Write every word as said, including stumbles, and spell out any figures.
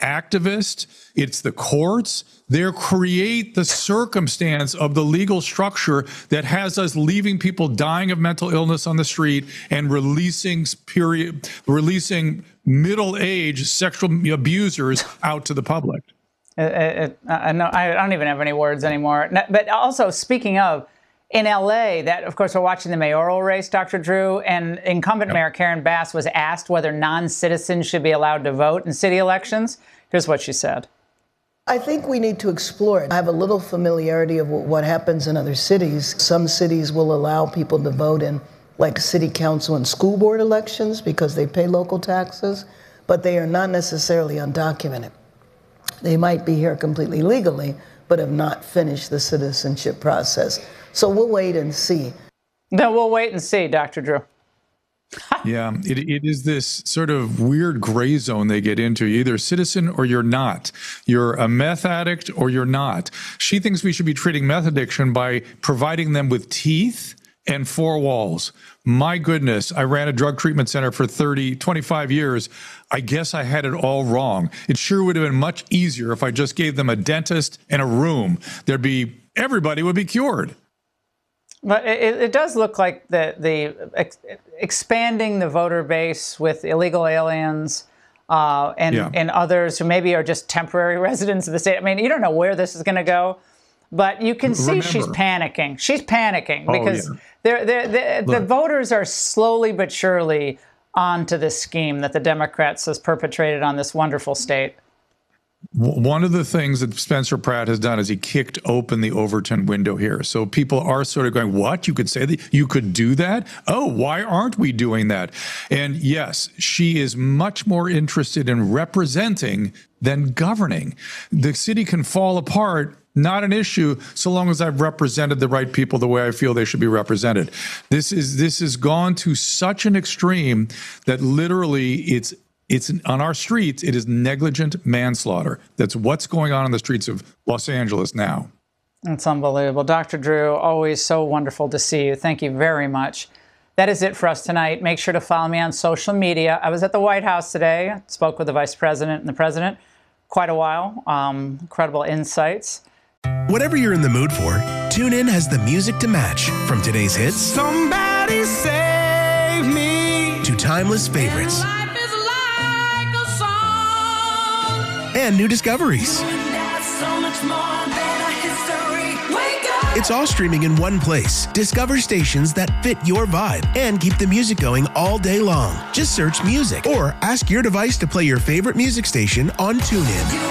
activists, it's the courts. They create the circumstance of the legal structure that has us leaving people dying of mental illness on the street and releasing period, releasing middle-aged sexual abusers out to the public. It, it, I, know, I don't even have any words anymore. But also, speaking of, in L A, that, of course, we're watching the mayoral race, Doctor Drew, and incumbent yep. Mayor Karen Bass was asked whether non-citizens should be allowed to vote in city elections. Here's what she said. I think we need to explore it. I have a little familiarity of what happens in other cities. Some cities will allow people to vote in, like, city council and school board elections because they pay local taxes, but they are not necessarily undocumented. They might be here completely legally, but have not finished the citizenship process. So we'll wait and see. No, we'll wait and see, Doctor Drew. Yeah, it, it is this sort of weird gray zone they get into. You're either a citizen or you're not. You're a meth addict or you're not. She thinks we should be treating meth addiction by providing them with teeth and four walls. My goodness, I ran a drug treatment center for thirty, twenty-five years. I guess I had it all wrong. It sure would have been much easier if I just gave them a dentist and a room. There'd be, everybody would be cured. But it, it does look like the, the ex expanding the voter base with illegal aliens uh, and, yeah. and others who maybe are just temporary residents of the state. I mean, you don't know where this is going to go, but you can see Remember. she's panicking. She's panicking because oh, yeah. they're, they're, they're, the voters are slowly but surely onto this scheme that the Democrats has perpetrated on this wonderful state. One of the things that Spencer Pratt has done is he kicked open the Overton window here. So people are sort of going, what? You could say that? You could do that? Oh, why aren't we doing that? And yes, she is much more interested in representing than governing. The city can fall apart, not an issue, so long as I've represented the right people the way I feel they should be represented. This is this has gone to such an extreme that literally it's It's on our streets. It is negligent manslaughter. That's what's going on in the streets of Los Angeles now. It's unbelievable. Doctor Drew, always so wonderful to see you. Thank you very much. That is it for us tonight. Make sure to follow me on social media. I was at the White House today. I spoke with the Vice President and the President quite a while. Um, incredible insights. Whatever you're in the mood for, TuneIn has the music to match. From today's hits, Somebody Save Me, to timeless favorites. And new discoveries. It's all streaming in one place. Discover stations that fit your vibe and keep the music going all day long. Just search music or ask your device to play your favorite music station on TuneIn.